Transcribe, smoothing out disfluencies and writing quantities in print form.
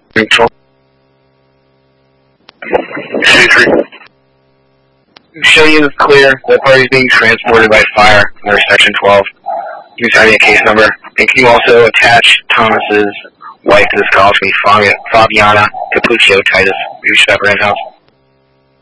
Control. Show you is clear. The party is being transported by fire under Section 12. You can sign me a case number. And can you also attach Thomas's wife to this call for me, Fabiana Capuccio Titus, who should have her in-house?